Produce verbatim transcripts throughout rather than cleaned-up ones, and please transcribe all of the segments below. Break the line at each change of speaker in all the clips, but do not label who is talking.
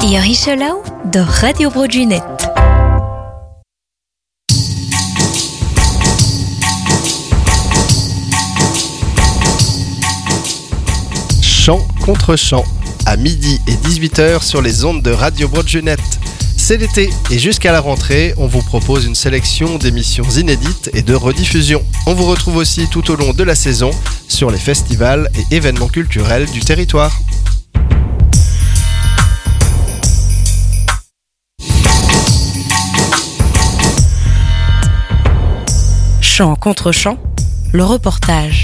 Ia Richelau de Radio Broadjunet.
Chant contre chant, à midi et dix-huit heures sur les ondes de Radio Broadjunet. C'est l'été et jusqu'à la rentrée, on vous propose une sélection d'émissions inédites et de rediffusions. On vous retrouve aussi tout au long de la saison sur les festivals et événements culturels du territoire.
Chant contre chant, le reportage.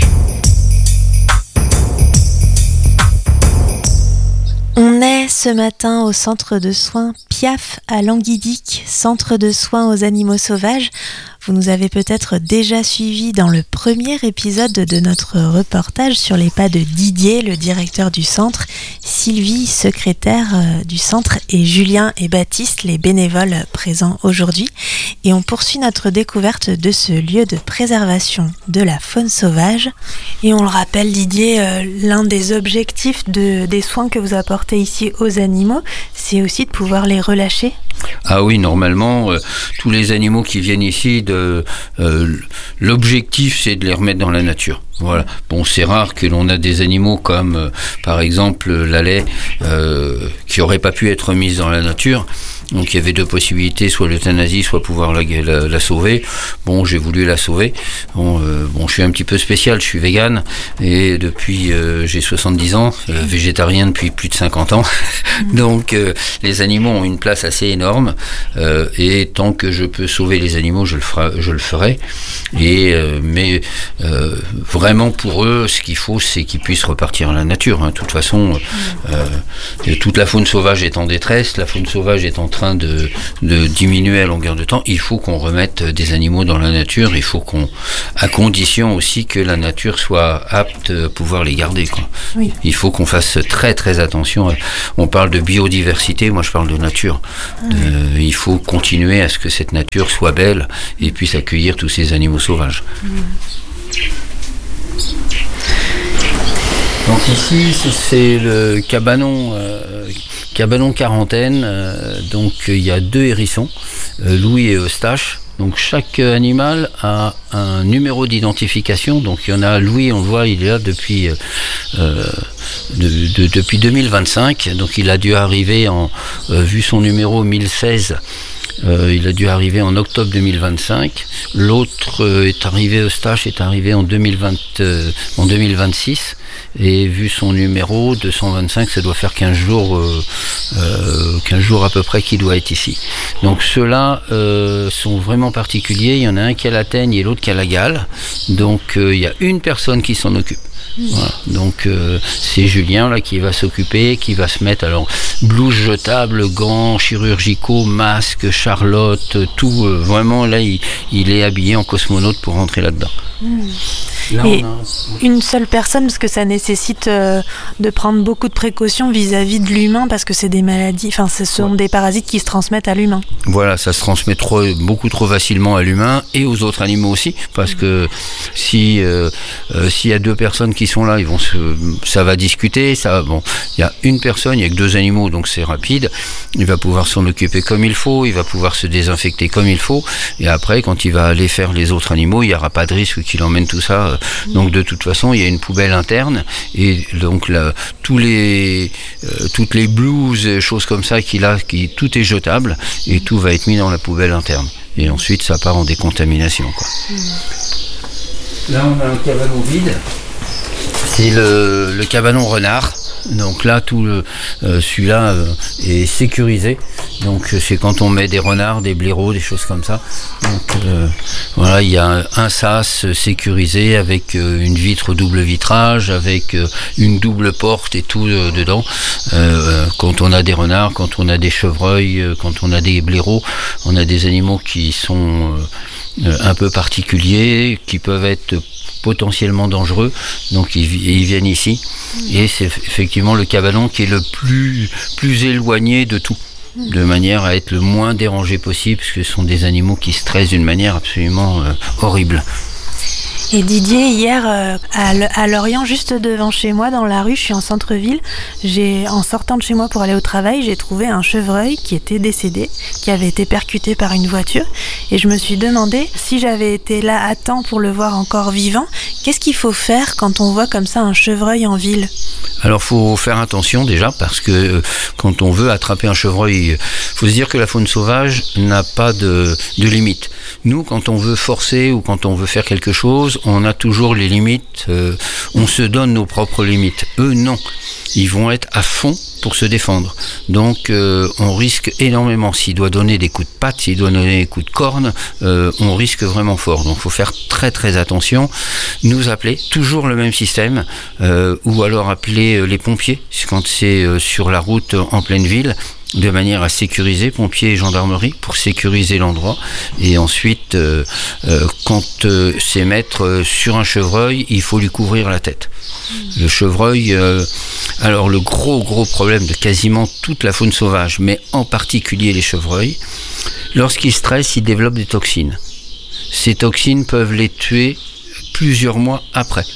On est ce matin au centre de soins Piaf à Languidic, centre de soins aux animaux sauvages. Vous nous avez peut-être déjà suivis dans le premier épisode de notre reportage sur les pas de Didier, le directeur du centre, Sylvie, secrétaire du centre, et Julien et Baptiste, les bénévoles présents aujourd'hui. Et on poursuit notre découverte de ce lieu de préservation de la faune sauvage. Et on le rappelle, Didier, euh, l'un des objectifs de, des soins que vous apportez ici aux animaux, c'est aussi de pouvoir les relâcher.
Ah oui, normalement, euh, tous les animaux qui viennent ici, de, euh, l'objectif c'est de les remettre dans la nature. Voilà. Bon, c'est rare que l'on a des animaux comme, euh, par exemple, la laie, euh, qui n'auraient pas pu être mises dans la nature. Donc il y avait deux possibilités, soit l'euthanasie, soit pouvoir la, la, la sauver. Bon, j'ai voulu la sauver. Bon, euh, bon, je suis un petit peu spécial, je suis végane et depuis euh, j'ai soixante-dix ans, euh, végétarien depuis plus de cinquante ans. Donc euh, les animaux ont une place assez énorme euh, et tant que je peux sauver les animaux, je le ferai. Je le ferai. Et euh, mais euh, vraiment pour eux, ce qu'il faut, c'est qu'ils puissent repartir à la nature. Hein. De toute façon, euh, toute la faune sauvage est en détresse, la faune sauvage est en train de, de diminuer à longueur de temps. Il faut qu'on remette des animaux dans la nature. Il faut qu'on, à condition aussi que la nature soit apte à pouvoir les garder, quoi. Oui. Il faut qu'on fasse très très attention. On parle de biodiversité, moi je parle de nature. De, mmh. Il faut continuer à ce que cette nature soit belle et puisse accueillir tous ces animaux sauvages. Mmh. Donc ici, c'est le cabanon, euh, cabanon quarantaine. Euh, donc il y a deux hérissons, euh, Louis et Eustache. Donc chaque animal a un numéro d'identification. Donc il y en a Louis, on le voit, il est là depuis euh, de, de, depuis deux mille vingt-cinq. Donc il a dû arriver en euh, vu son numéro mille seize. Euh, il a dû arriver en octobre deux mille vingt-cinq. L'autre euh, est arrivé, Eustache est arrivé en deux mille vingt, euh, en deux mille vingt-six. Et vu son numéro deux cent vingt-cinq, ça doit faire quinze jours, euh, euh, quinze jours à peu près qu'il doit être ici. Donc ceux-là euh, sont vraiment particuliers. Il y en a un qui a la teigne et l'autre qui a la gale. Donc euh, il y a une personne qui s'en occupe. Voilà. Donc euh, c'est Julien là qui va s'occuper, qui va se mettre alors blouse jetable, gants chirurgicaux, masque, Charlotte, tout euh, vraiment là il, il est habillé en cosmonaute pour rentrer là-dedans.
Mmh. Là, et on a... une seule personne, parce que ça nécessite euh, de prendre beaucoup de précautions vis-à-vis de l'humain, parce que c'est des maladies, enfin ce sont ouais. des parasites qui se transmettent à l'humain.
Voilà, ça se transmet trop, beaucoup trop facilement à l'humain et aux autres animaux aussi, parce que si euh, euh, s'il y a deux personnes qui sont là, ils vont se, ça va discuter, ça bon, il y a une personne, il y a que deux animaux, donc c'est rapide. Il va pouvoir s'en occuper comme il faut, il va pouvoir se désinfecter comme il faut, et après quand il va aller faire les autres animaux, il n'y aura pas de risque qu'il emmène tout ça. Donc de toute façon, il y a une poubelle interne et donc là, tous les, euh, toutes les blouses, choses comme ça qu'il a, qui, tout est jetable et tout va être mis dans la poubelle interne. Et ensuite, ça part en décontamination, quoi. Là, on a un cabanon vide. C'est le, le cabanon renard. Donc là, tout le, euh, celui-là euh, est sécurisé. Donc c'est quand on met des renards, des blaireaux, des choses comme ça. Donc euh, voilà, il y a un, un sas sécurisé avec euh, une vitre double vitrage, avec euh, une double porte et tout euh, dedans. Euh, quand on a des renards, quand on a des chevreuils, euh, quand on a des blaireaux, on a des animaux qui sont euh, un peu particuliers, qui peuvent être potentiellement dangereux, donc ils, ils viennent ici et c'est effectivement le cabanon qui est le plus, plus éloigné de tout, de manière à être le moins dérangé possible, parce que ce sont des animaux qui stressent d'une manière absolument euh, horrible.
Et Didier, hier euh, à, L- à Lorient, juste devant chez moi, dans la rue, je suis en centre-ville, j'ai, en sortant de chez moi pour aller au travail, j'ai trouvé un chevreuil qui était décédé, qui avait été percuté par une voiture. Et je me suis demandé, si j'avais été là à temps pour le voir encore vivant, qu'est-ce qu'il faut faire quand on voit comme ça un chevreuil en ville ?
Alors il faut faire attention déjà parce que euh, quand on veut attraper un chevreuil, il faut se dire que la faune sauvage n'a pas de, de limite. Nous, quand on veut forcer ou quand on veut faire quelque chose, on a toujours les limites, euh, on se donne nos propres limites. Eux, non. Ils vont être à fond pour se défendre. Donc euh, on risque énormément. S'il doit donner des coups de patte, s'il doit donner des coups de corne, euh, on risque vraiment fort. Donc il faut faire très très attention. Nous appeler, toujours le même système, euh, ou alors appeler les pompiers, quand c'est euh, sur la route en pleine ville, de manière à sécuriser, pompiers et gendarmerie, pour sécuriser l'endroit. Et ensuite, euh, euh, quand euh, c'est mettre euh, sur un chevreuil, il faut lui couvrir la tête. Le chevreuil, euh, alors le gros gros problème de quasiment toute la faune sauvage, mais en particulier les chevreuils, lorsqu'ils stressent, ils développent des toxines. Ces toxines peuvent les tuer plusieurs mois après.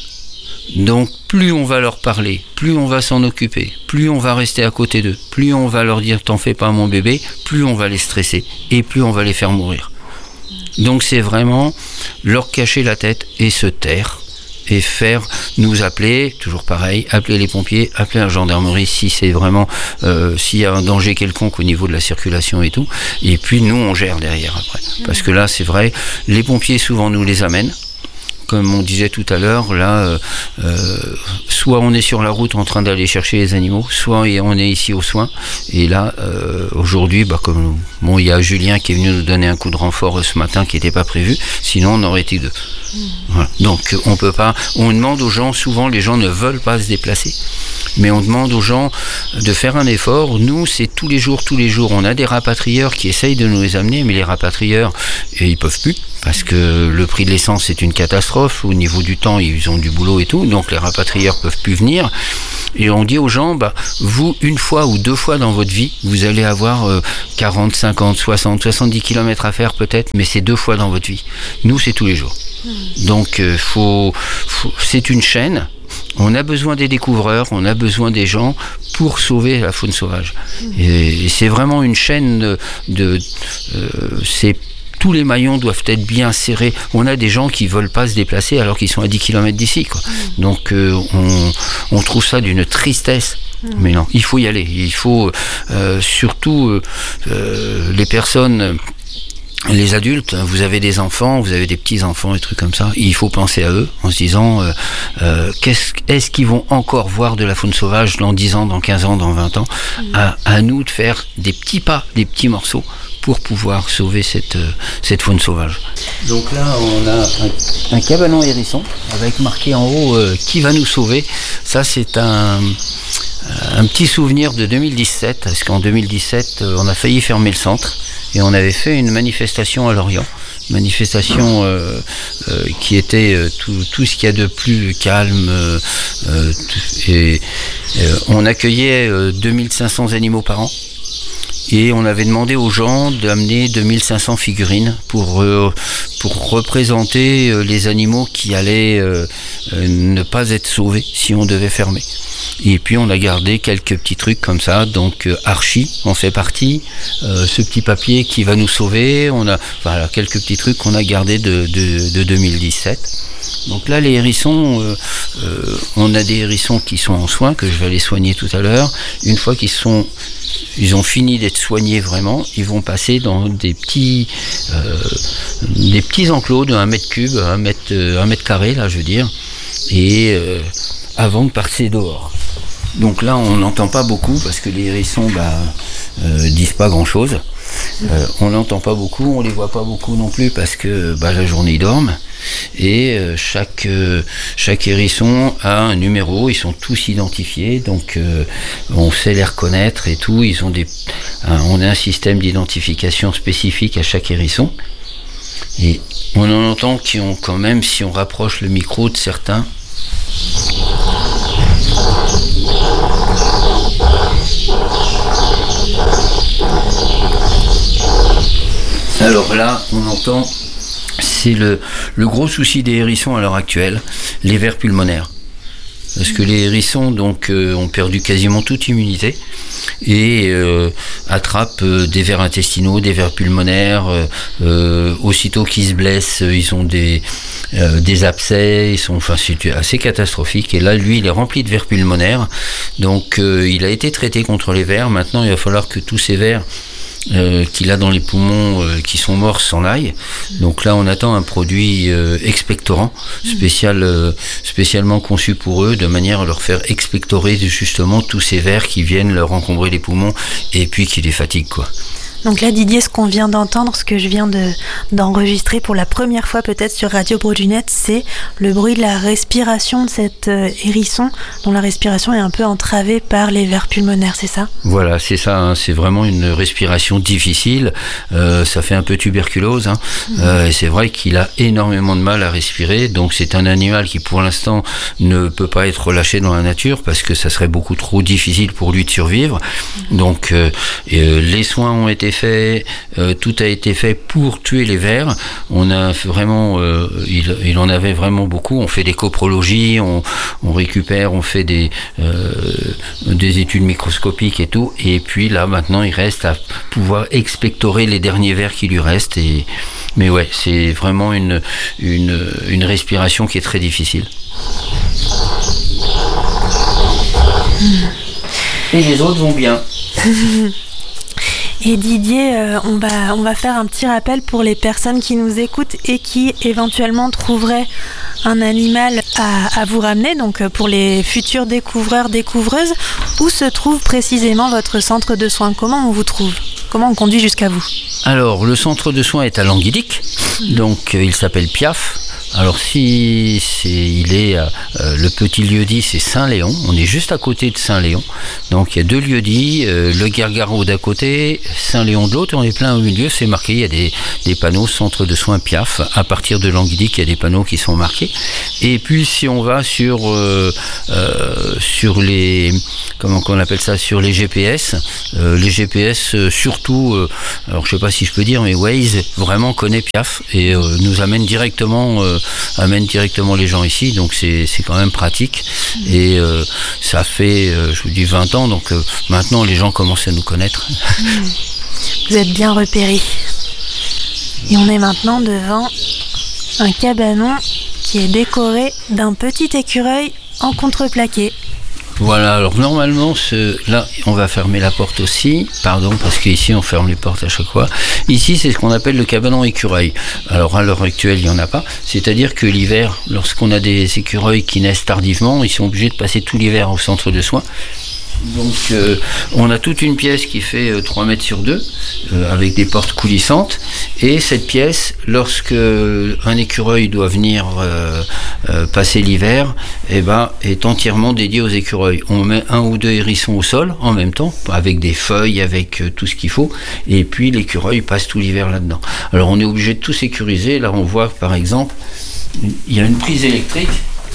Donc plus on va leur parler, plus on va s'en occuper, plus on va rester à côté d'eux, plus on va leur dire t'en fais pas mon bébé, plus on va les stresser et plus on va les faire mourir. Donc c'est vraiment leur cacher la tête et se taire et faire nous appeler, toujours pareil, appeler les pompiers, appeler la gendarmerie si c'est vraiment euh, s'il y a un danger quelconque au niveau de la circulation et tout, et puis nous on gère derrière après. Parce que là c'est vrai, les pompiers souvent nous les amènent. Comme on disait tout à l'heure, là, euh, euh, soit on est sur la route en train d'aller chercher les animaux, soit on est ici aux soins. Et là, euh, aujourd'hui, bah, comme bon, il y a Julien qui est venu nous donner un coup de renfort ce matin qui n'était pas prévu, sinon on aurait été deux. Mmh. Voilà. Donc on peut pas. On demande aux gens, souvent les gens ne veulent pas se déplacer, mais on demande aux gens de faire un effort. Nous, c'est tous les jours, tous les jours. On a des rapatrieurs qui essayent de nous les amener, mais les rapatrieurs, et ils peuvent plus. Parce que le prix de l'essence c'est une catastrophe, au niveau du temps ils ont du boulot et tout, donc les rapatrieurs peuvent plus venir. Et on dit aux gens, bah, vous une fois ou deux fois dans votre vie, vous allez avoir euh, quarante, cinquante, soixante, soixante-dix kilomètres à faire peut-être, mais c'est deux fois dans votre vie. Nous c'est tous les jours. Donc euh, faut, faut, c'est une chaîne. On a besoin des découvreurs, on a besoin des gens pour sauver la faune sauvage. Et, et c'est vraiment une chaîne de, de euh, c'est tous les maillons doivent être bien serrés. On a des gens qui ne veulent pas se déplacer alors qu'ils sont à dix kilomètres d'ici, quoi. Mmh. Donc euh, on, on trouve ça d'une tristesse. Mmh. Mais non, il faut y aller. Il faut euh, surtout euh, les personnes, les adultes, vous avez des enfants, vous avez des petits-enfants, des trucs comme ça. Il faut penser à eux en se disant euh, euh, qu'est-ce, est-ce qu'ils vont encore voir de la faune sauvage dans dix ans, dans quinze ans, dans vingt ans. Mmh. à, à nous de faire des petits pas, des petits morceaux pour pouvoir sauver cette, euh, cette faune sauvage. Donc là, on a un, un cabanon hérisson avec marqué en haut euh, « Qui va nous sauver ?» Ça, c'est un, un petit souvenir de deux mille dix-sept, parce qu'en deux mille dix-sept, euh, on a failli fermer le centre et on avait fait une manifestation à Lorient. Manifestation euh, euh, qui était euh, tout, tout ce qu'il y a de plus calme euh, euh, et euh, on accueillait euh, deux mille cinq cents animaux par an. Et on avait demandé aux gens d'amener deux mille cinq cents figurines pour, euh, pour représenter euh, les animaux qui allaient euh, euh, ne pas être sauvés si on devait fermer. Et puis on a gardé quelques petits trucs comme ça, donc euh, Archie en fait partie, euh, ce petit papier qui va nous sauver, on a voilà, quelques petits trucs qu'on a gardés de, de, de deux mille dix-sept. Donc là les hérissons, euh, euh, on a des hérissons qui sont en soins, que je vais aller soigner tout à l'heure. Une fois qu'ils sont Ils ont fini d'être soignés vraiment, ils vont passer dans des petits, euh, des petits enclos de un mètre cube, un mètre, un mètre carré, là, je veux dire, et euh, avant de passer dehors. Donc là, on n'entend pas beaucoup parce que les hérissons bah, euh, disent pas grand-chose. Euh, on n'entend pas beaucoup, on les voit pas beaucoup non plus parce que bah, la journée ils dorment. Et euh, chaque, euh, chaque hérisson a un numéro, ils sont tous identifiés, donc euh, on sait les reconnaître et tout. Ils ont des, un, on a un système d'identification spécifique à chaque hérisson. Et on en entend qui ont quand même, si on rapproche le micro de certains. Alors là, on entend, c'est c'est le, le gros souci des hérissons à l'heure actuelle, les vers pulmonaires. Parce que les hérissons donc, euh, ont perdu quasiment toute immunité et euh, attrapent euh, des vers intestinaux, des vers pulmonaires. Euh, euh, aussitôt qu'ils se blessent, ils ont des, euh, des abcès. Ils sont, enfin, c'est assez catastrophique. Et là, lui, il est rempli de vers pulmonaires. Donc, euh, il a été traité contre les vers. Maintenant, il va falloir que tous ces vers Euh, qu'il a dans les poumons euh, qui sont morts s'en aillent. Donc là on attend un produit euh, expectorant spécial, euh, spécialement conçu pour eux de manière à leur faire expectorer justement tous ces vers qui viennent leur encombrer les poumons et puis qui les fatiguent quoi.
Donc là, Didier, ce qu'on vient d'entendre, ce que je viens de, d'enregistrer pour la première fois peut-être sur Radio Broadjunet, c'est le bruit de la respiration de cet euh, hérisson dont la respiration est un peu entravée par les vers pulmonaires, c'est ça ?
Voilà, c'est ça, hein, c'est vraiment une respiration difficile, euh, ça fait un peu tuberculose, hein, mmh. euh, et c'est vrai qu'il a énormément de mal à respirer, donc c'est un animal qui pour l'instant ne peut pas être relâché dans la nature parce que ça serait beaucoup trop difficile pour lui de survivre, mmh. donc euh, euh, les soins ont été fait, euh, tout a été fait pour tuer les vers. On a vraiment, euh, il, il en avait vraiment beaucoup. On fait des coprologies, on, on récupère, on fait des, euh, des études microscopiques et tout. Et puis là, maintenant, il reste à pouvoir expectorer les derniers vers qui lui restent. Et, mais ouais, c'est vraiment une, une, une respiration qui est très difficile. Et les autres vont bien.
Et Didier, euh, on va, on va faire un petit rappel pour les personnes qui nous écoutent et qui éventuellement trouveraient un animal à, à vous ramener, donc pour les futurs découvreurs, découvreuses, où se trouve précisément votre centre de soins ? Comment on vous trouve ? Comment on conduit jusqu'à vous ?
Alors, le centre de soins est à Languidic, donc euh, il s'appelle Piaf. Alors si c'est, il est euh, le petit lieu-dit, c'est Saint-Léon. On est juste à côté de Saint-Léon. Donc il y a deux lieux-dits, euh, le Guergaro d'un côté, Saint-Léon de l'autre. On est plein au milieu. C'est marqué. Il y a des, des panneaux centre de soins Piaf. À partir de Languidic, il y a des panneaux qui sont marqués. Et puis si on va sur euh, euh, sur les comment qu'on appelle ça, sur les G P S, euh, les G P S euh, surtout. Euh, alors je sais pas si je peux dire, mais Waze vraiment connaît Piaf et euh, nous amène directement. Euh, amène directement les gens ici, donc c'est, c'est quand même pratique et euh, ça fait euh, je vous dis vingt ans, donc euh, maintenant les gens commencent à nous connaître.
Vous êtes bien repérés et on est maintenant devant un cabanon qui est décoré d'un petit écureuil en contreplaqué.
Voilà, alors normalement, ce, là, on va fermer la porte aussi, pardon, parce qu'ici, on ferme les portes à chaque fois. Ici, c'est ce qu'on appelle le cabanon écureuil. Alors, à l'heure actuelle, il n'y en a pas. C'est-à-dire que l'hiver, lorsqu'on a des écureuils qui naissent tardivement, ils sont obligés de passer tout l'hiver au centre de soins. Donc euh, on a toute une pièce qui fait euh, trois mètres sur deux euh, avec des portes coulissantes et cette pièce, lorsque un écureuil doit venir euh, euh, passer l'hiver, eh ben, est entièrement dédiée aux écureuils. On met un ou deux hérissons au sol en même temps avec des feuilles, avec euh, tout ce qu'il faut et puis l'écureuil passe tout l'hiver là-dedans. Alors on est obligé de tout sécuriser. Là on voit par exemple il y a une prise électrique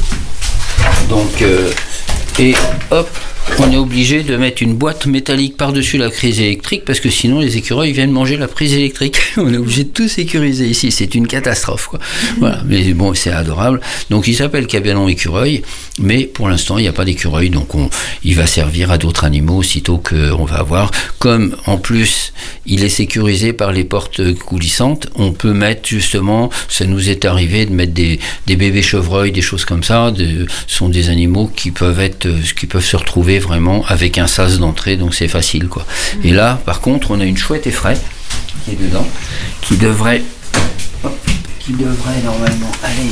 donc euh, et hop, on est obligé de mettre une boîte métallique par-dessus la prise électrique parce que sinon les écureuils viennent manger la prise électrique. On est obligé de tout sécuriser ici, c'est une catastrophe quoi. Voilà, mais bon, c'est adorable. Donc il s'appelle cabanon écureuil, mais pour l'instant il n'y a pas d'écureuil, donc on, il va servir à d'autres animaux aussitôt qu'on va avoir. Comme en plus il est sécurisé par les portes coulissantes, on peut mettre justement, ça nous est arrivé de mettre des, des bébés chevreuils, des choses comme ça. De, ce sont des animaux qui peuvent être, qui peuvent se retrouver vraiment avec un sas d'entrée, donc c'est facile quoi. Et là par contre on a une chouette effraie qui est dedans, qui devrait qui devrait normalement aller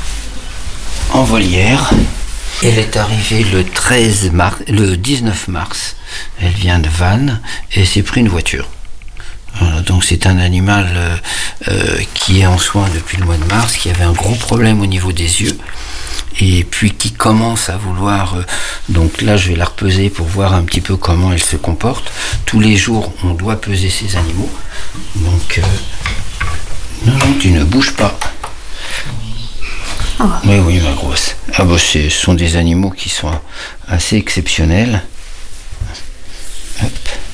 en volière. Elle est arrivée le treize mars, le dix-neuf mars, elle vient de Vannes et s'est pris une voiture. Voilà, donc c'est un animal euh, euh, qui est en soins depuis le mois de mars, qui avait un gros problème au niveau des yeux et puis qui commence à vouloir euh, donc là je vais la repeser pour voir un petit peu comment elle se comporte. Tous les jours on doit peser ces animaux, donc euh, non non tu ne bouges pas. Oh. Oui oui ma grosse, ah bah, c'est, ce sont des animaux qui sont assez exceptionnels.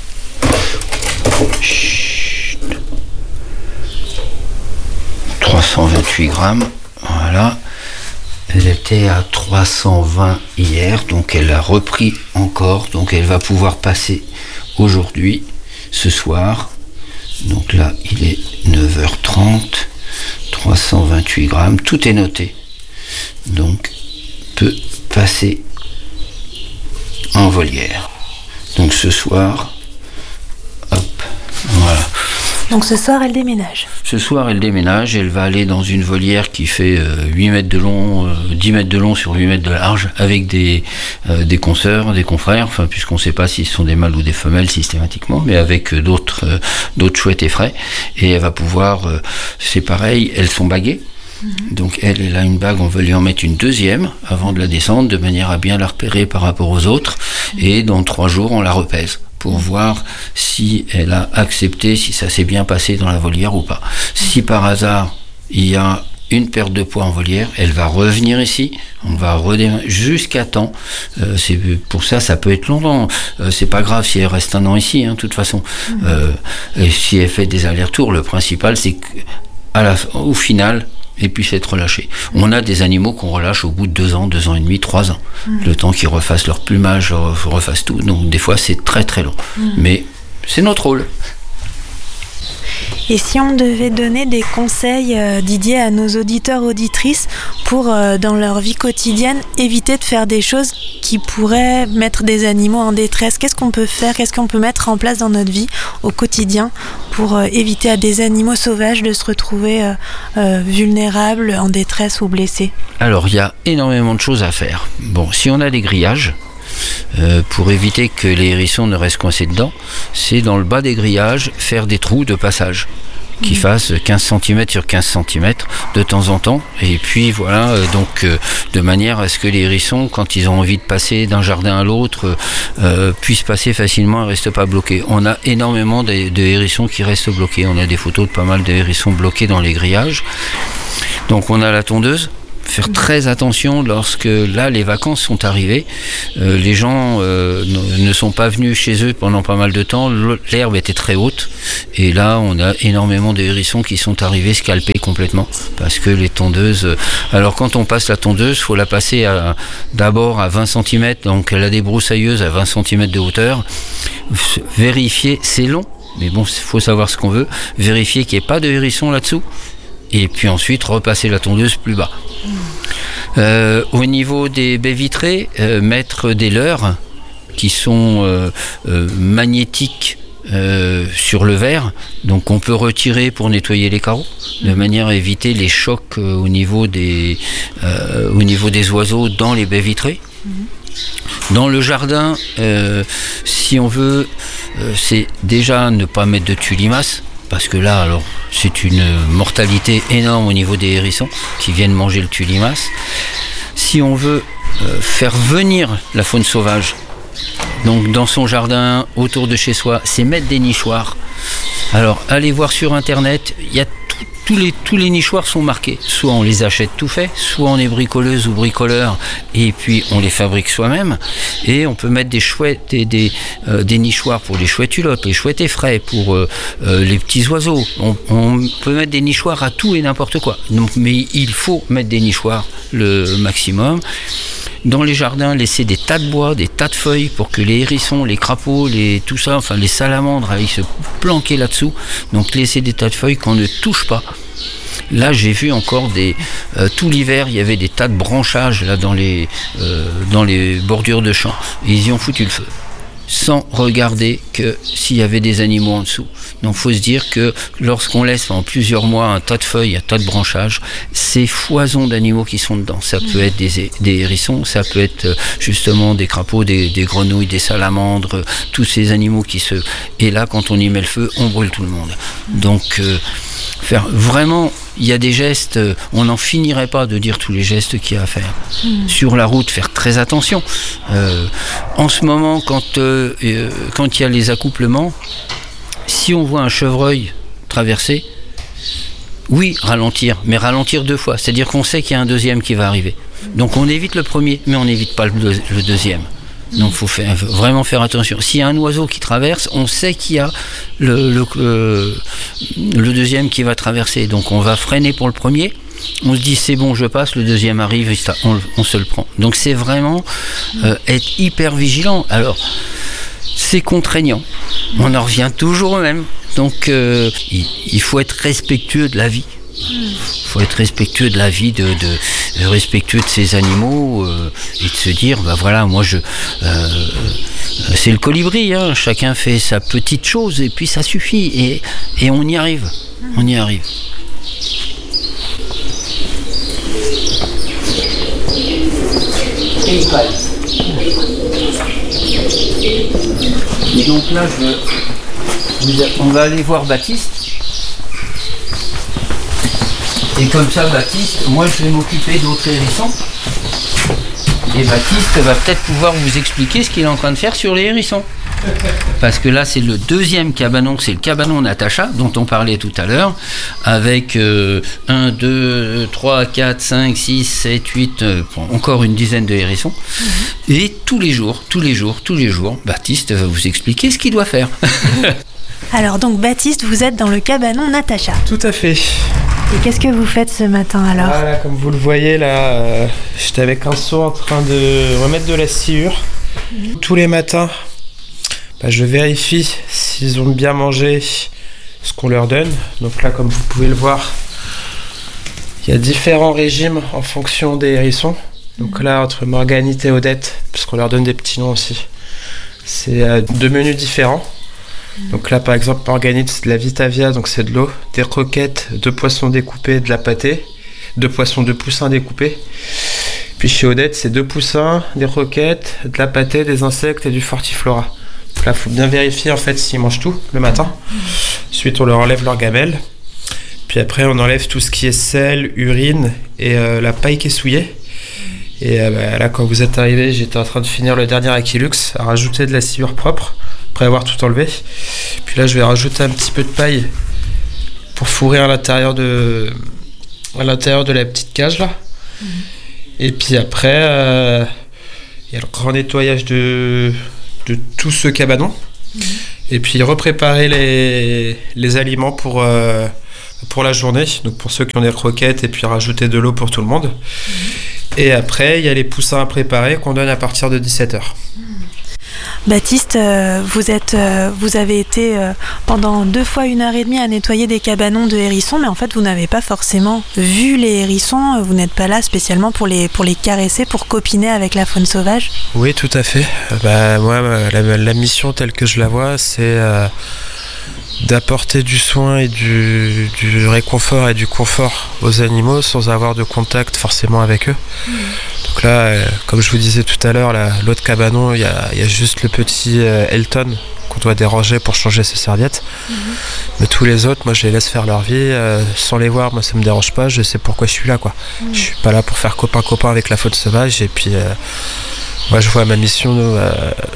Hop. Chut. trois cent vingt-huit grammes. Voilà. Elle était à trois cent vingt hier, donc elle a repris encore. Donc elle va pouvoir passer aujourd'hui, ce soir. Donc là, il est neuf heures trente, trois cent vingt-huit grammes, tout est noté. Donc, peut passer en volière. Donc ce soir, hop, voilà.
Donc ce soir, elle déménage.
Ce soir, elle déménage, elle va aller dans une volière qui fait euh, huit mètres de long, euh, dix mètres de long sur huit mètres de large, avec des, euh, des consoeurs, des confrères, enfin, puisqu'on ne sait pas si ce sont des mâles ou des femelles systématiquement, mais avec euh, d'autres, euh, d'autres chouettes et frais. Et elle va pouvoir, euh, c'est pareil, elles sont baguées. Mmh. Donc elle, elle a une bague, on va lui en mettre une deuxième avant de la descendre, de manière à bien la repérer par rapport aux autres. Mmh. Et dans trois jours, on la repèse pour voir si elle a accepté, si ça s'est bien passé dans la volière ou pas. Si par hasard, il y a une perte de poids en volière, elle va revenir ici, on va redémarrer jusqu'à temps. Euh, c'est, pour ça, ça peut être longtemps. Euh, c'est pas grave si elle reste un an ici, hein, de toute façon. Mmh. Euh, et si elle fait des allers-retours, le principal, c'est qu'à la, au final, et puisse être relâché. On a des animaux qu'on relâche au bout de deux ans, deux ans et demi, trois ans. Mmh. Le temps qu'ils refassent leur plumage, refassent tout. Donc des fois, c'est très très long. Mmh. Mais c'est notre rôle.
Et si on devait donner des conseils, euh, Didier, à nos auditeurs, auditrices, pour, euh, dans leur vie quotidienne, éviter de faire des choses qui pourraient mettre des animaux en détresse, qu'est-ce qu'on peut faire, qu'est-ce qu'on peut mettre en place dans notre vie au quotidien pour euh, éviter à des animaux sauvages de se retrouver euh, euh, vulnérables, en détresse ou blessés?
Alors, il y a énormément de choses à faire. Bon, si on a des grillages, Euh, pour éviter que les hérissons ne restent coincés dedans, c'est dans le bas des grillages faire des trous de passage qui mmh. fassent quinze centimètres sur quinze centimètres de temps en temps, et puis voilà, euh, donc euh, de manière à ce que les hérissons, quand ils ont envie de passer d'un jardin à l'autre, euh, puissent passer facilement et restent pas bloqués. On a énormément de, de hérissons qui restent bloqués, on a des photos de pas mal de hérissons bloqués dans les grillages. Donc on a la tondeuse. Faire très attention lorsque là les vacances sont arrivées, euh, les gens euh, ne sont pas venus chez eux pendant pas mal de temps, l'herbe était très haute et là on a énormément de hérissons qui sont arrivés scalpés complètement parce que les tondeuses, alors quand on passe la tondeuse, il faut la passer à, d'abord à vingt centimètres, donc elle a des broussailleuses à vingt centimètres de hauteur, vérifier, c'est long mais bon il faut savoir ce qu'on veut, vérifier qu'il n'y ait pas de hérissons là-dessous. Et puis ensuite repasser la tondeuse plus bas. Euh, au niveau des baies vitrées, euh, mettre des leurres qui sont euh, euh, magnétiques euh, sur le verre, donc on peut retirer pour nettoyer les carreaux, de manière à éviter les chocs euh, au niveau des, euh, au niveau des oiseaux dans les baies vitrées. Dans le jardin, euh, si on veut, euh, c'est déjà ne pas mettre de tulimas. Parce que là, alors, c'est une mortalité énorme au niveau des hérissons qui viennent manger le tulimas. Si on veut euh, faire venir la faune sauvage, donc dans son jardin, autour de chez soi, c'est mettre des nichoirs. Alors, allez voir sur Internet, il y a tout, tous, les, tous les nichoirs sont marqués. Soit on les achète tout fait, soit on est bricoleuse ou bricoleur et puis on les fabrique soi-même. Et on peut mettre des chouettes, des, des, euh, des nichoirs pour les chouettes hulottes, les chouettes effraies, pour euh, euh, les petits oiseaux. On, on peut mettre des nichoirs à tout et n'importe quoi. Donc, mais il faut mettre des nichoirs le maximum. Dans les jardins, laisser des tas de bois, des tas de feuilles pour que les hérissons, les crapauds, les, tout ça, enfin les salamandres aillent se planquer là-dessous. Donc laisser des tas de feuilles qu'on ne touche pas. Là, j'ai vu encore des euh, tout l'hiver, il y avait des tas de branchages là dans les euh, dans les bordures de champs. Et ils y ont foutu le feu, sans regarder que s'il y avait des animaux en dessous. Donc il faut se dire que lorsqu'on laisse pendant plusieurs mois un tas de feuilles, un tas de branchages, c'est foison d'animaux qui sont dedans. Ça peut être des, des hérissons, ça peut être justement des crapauds, des, des grenouilles, des salamandres, tous ces animaux qui se... Et là, quand on y met le feu, on brûle tout le monde. Donc euh, faire vraiment... Il y a des gestes, on n'en finirait pas de dire tous les gestes qu'il y a à faire. Mmh. Sur la route, faire très attention. Euh, en ce moment, quand euh, euh, quand il y a les accouplements, si on voit un chevreuil traverser, oui, ralentir, mais ralentir deux fois. C'est-à-dire qu'on sait qu'il y a un deuxième qui va arriver. Donc on évite le premier, mais on n'évite pas le, deux, le deuxième. Donc il faut faire, vraiment faire attention. S'il y a un oiseau qui traverse, on sait qu'il y a le, le, le, le deuxième qui va traverser. Donc on va freiner pour le premier. On se dit c'est bon, je passe, le deuxième arrive, on, on se le prend. Donc c'est vraiment euh, être hyper vigilant. Alors c'est contraignant. On en revient toujours au même. Donc euh, il, il faut être respectueux de la vie. Il faut être respectueux de la vie, de, de, de respectueux de ces animaux euh, et de se dire, bah voilà, moi je, euh, c'est le colibri, hein, chacun fait sa petite chose et puis ça suffit et, et on y arrive, on y arrive. Et il passe. Et donc là, je, on va aller voir Baptiste. Et comme ça, Baptiste, moi je vais m'occuper d'autres hérissons. Et Baptiste va peut-être pouvoir vous expliquer ce qu'il est en train de faire sur les hérissons. Parce que là, c'est le deuxième cabanon, c'est le cabanon Natacha, dont on parlait tout à l'heure, avec euh, un, deux, trois, quatre, cinq, six, sept, huit, euh, encore une dizaine de hérissons. Mmh. Et tous les jours, tous les jours, tous les jours, Baptiste va vous expliquer ce qu'il doit faire.
Alors donc, Baptiste, vous êtes dans le cabanon Natacha.
Tout à fait.
Et qu'est-ce que vous faites ce matin alors ?
Voilà, comme vous le voyez là, euh, j'étais avec un seau en train de remettre de la sciure. Mmh. Tous les matins, bah, je vérifie s'ils ont bien mangé ce qu'on leur donne. Donc là, comme vous pouvez le voir, il y a différents régimes en fonction des hérissons. Donc là, entre Morganite et Odette, parce qu'on leur donne des petits noms aussi, c'est euh, deux menus différents. Donc là, par exemple, Morganite, c'est de la Vitavia, donc c'est de l'eau, des croquettes, deux poissons découpés, de la pâtée, deux poissons, deux poussins découpés. Puis chez Odette, c'est deux poussins, des croquettes, de la pâtée, des insectes et du fortiflora. Donc là, il faut bien vérifier en fait s'ils mangent tout le matin. Ensuite, on leur enlève leur gamelle. Puis après, on enlève tout ce qui est sel, urine et euh, la paille qui est souillée. Et euh, bah, là, quand vous êtes arrivé, j'étais en train de finir le dernier Aquilux, à rajouter de la sciure propre, après avoir tout enlevé. Puis là, je vais rajouter un petit peu de paille pour fourrer à l'intérieur de, à l'intérieur de la petite cage là. Mmh. Et puis après, euh, il y a le grand nettoyage de, de tout ce cabanon. Mmh. Et puis repréparer les, les aliments pour, euh, pour la journée. Donc pour ceux qui ont des croquettes et puis rajouter de l'eau pour tout le monde. Mmh. Et après, il y a les poussins à préparer qu'on donne à partir de dix-sept heures.
Baptiste, euh, vous, êtes, euh, vous avez été euh, pendant deux fois une heure et demie à nettoyer des cabanons de hérissons, mais en fait vous n'avez pas forcément vu les hérissons, vous n'êtes pas là spécialement pour les, pour les caresser, pour copiner avec la faune sauvage.
Oui, tout à fait. Bah, moi, la, la mission telle que je la vois, c'est euh, d'apporter du soin et du, du réconfort et du confort aux animaux sans avoir de contact forcément avec eux. Mmh. Donc là, euh, comme je vous disais tout à l'heure, là, l'autre cabanon, il y a, y a juste le petit euh, Elton qu'on doit déranger pour changer ses serviettes. Mmh. Mais tous les autres, moi je les laisse faire leur vie euh, sans les voir. Moi ça me dérange pas, je sais pourquoi je suis là, quoi. Mmh. Je suis pas là pour faire copain-copain avec la faune sauvage. Et puis euh, moi je vois ma mission euh,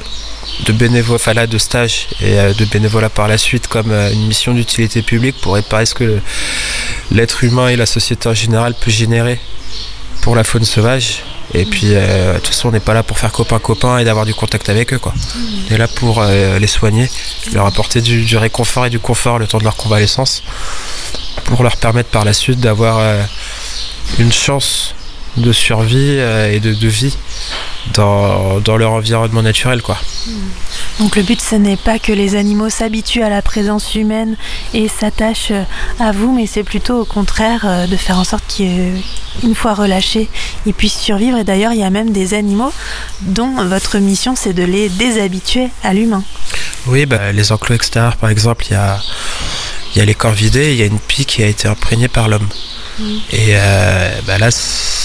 de bénévolat, enfin là de stage et euh, de bénévolat par la suite comme euh, une mission d'utilité publique pour réparer ce que le, l'être humain et la société en général peut générer pour la faune sauvage. Et puis euh, de toute façon on n'est pas là pour faire copain-copain et d'avoir du contact avec eux, quoi. On est là pour euh, les soigner, leur apporter du, du réconfort et du confort le temps de leur convalescence, pour leur permettre par la suite d'avoir euh, une chance de survie euh, et de, de vie dans, dans leur environnement naturel, quoi.
Donc le but, ce n'est pas que les animaux s'habituent à la présence humaine et s'attachent à vous, mais c'est plutôt au contraire de faire en sorte qu'une fois relâchés, ils puissent survivre. Et d'ailleurs, il y a même des animaux dont votre mission, c'est de les déshabituer à l'humain.
Oui, bah, les enclos extérieurs, par exemple, il y a, il y a les corvidés, il y a une pie qui a été imprégnée par l'homme. Mmh. Et euh, bah là,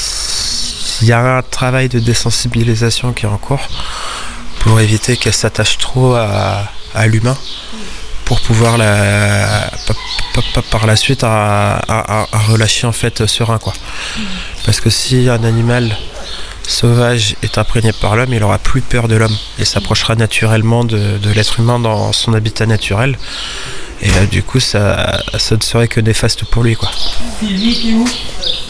il y a un travail de désensibilisation qui est en cours pour éviter qu'elle s'attache trop à, à l'humain, pour pouvoir la, par la suite à, à, à relâcher en fait serein, quoi. Parce que si un animal sauvage est imprégné par l'homme, il aura plus peur de l'homme et s'approchera naturellement de, de l'être humain dans son habitat naturel. Et là, du coup, ça, ça ne serait que néfaste pour lui, quoi.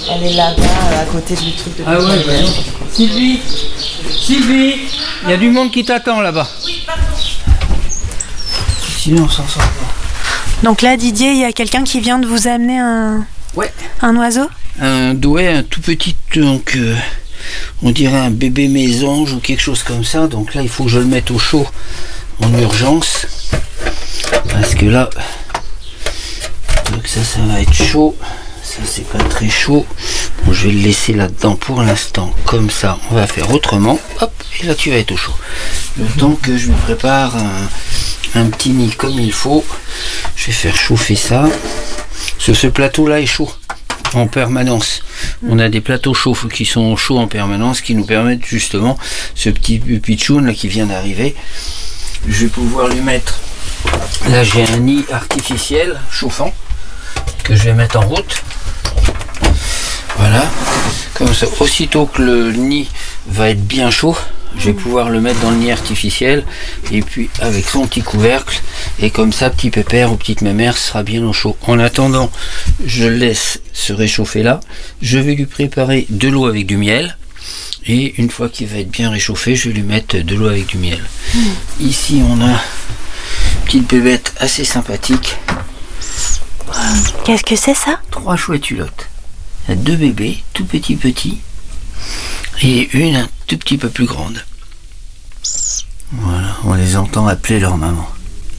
Elle est là-bas, à côté du truc de
Ah ouais, bah non. Sylvie Sylvie Il y a du monde qui t'attend là-bas. Oui, pardon. Sinon, on s'en sort pas.
Donc là, Didier, il y a quelqu'un qui vient de vous amener un,
Ouais.
un oiseau?
Un douai, un tout petit, donc euh, on dirait un bébé mésange ou quelque chose comme ça. Donc là, il faut que je le mette au chaud en urgence. Parce que là, donc ça, ça va être chaud. Ça, c'est pas très chaud. Bon, je vais le laisser là-dedans pour l'instant. Comme ça, on va faire autrement. Hop, et là, tu vas être au chaud. Le temps que je me prépare un, un petit nid comme il faut. Je vais faire chauffer ça. Ce, ce plateau-là est chaud en permanence. On a des plateaux chauds qui sont chauds en permanence, qui nous permettent justement ce petit pitchoun là qui vient d'arriver. Je vais pouvoir lui mettre. Là, j'ai un nid artificiel chauffant que je vais mettre en route. Voilà. Comme ça, aussitôt que le nid va être bien chaud, je vais pouvoir le mettre dans le nid artificiel et puis avec son petit couvercle, et comme ça petit pépère ou petite mémère sera bien au chaud. En attendant, je le laisse se réchauffer là. Je vais lui préparer de l'eau avec du miel, et une fois qu'il va être bien réchauffé, je vais lui mettre de l'eau avec du miel. Mmh. Ici on a une petite bébête assez sympathique.
Qu'est-ce que c'est ça?
Trois chouettes hulottes. Il y a deux bébés, tout petits petits, et une un tout petit peu plus grande. Voilà, on les entend appeler leur maman.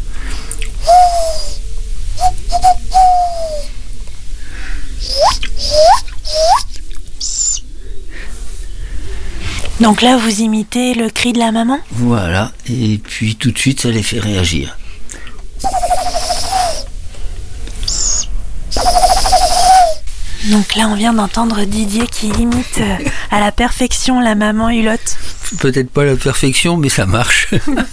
Donc là, vous imitez le cri de la maman?
Voilà, et puis tout de suite, ça les fait réagir.
Donc là, on vient d'entendre Didier qui imite à la perfection la maman hulotte.
Peut-être pas la perfection, mais ça marche.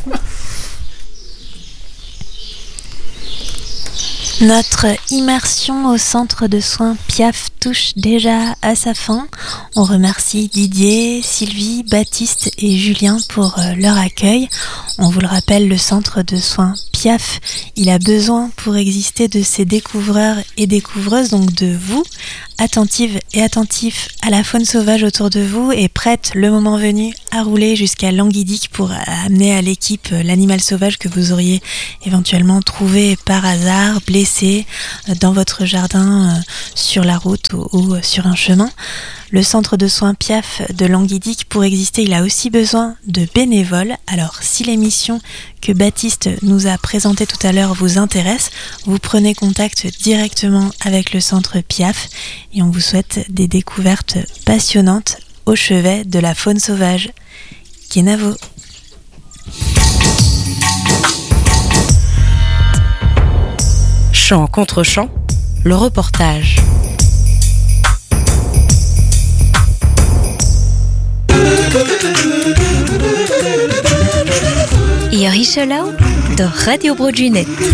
Notre immersion au centre de soins Piaf touche déjà à sa fin. On remercie Didier, Sylvie, Baptiste et Julien pour leur accueil. On vous le rappelle, le centre de soins Piaf, il a besoin pour exister de ses découvreurs et découvreuses, donc de vous, attentives et attentifs à la faune sauvage autour de vous et prêtes le moment venu à rouler jusqu'à Languidic pour amener à l'équipe l'animal sauvage que vous auriez éventuellement trouvé par hasard, blessé dans votre jardin, sur la route ou, ou sur un chemin. Le centre de soins Piaf de Languidic, pour exister, il a aussi besoin de bénévoles. Alors, si l'émission que Baptiste nous a présentée tout à l'heure vous intéresse, vous prenez contact directement avec le centre Piaf et on vous souhaite des découvertes passionnantes au chevet de la faune sauvage. Kenavo.
Chant contre chant, le reportage.
I Richelau de Radio Broadjunet.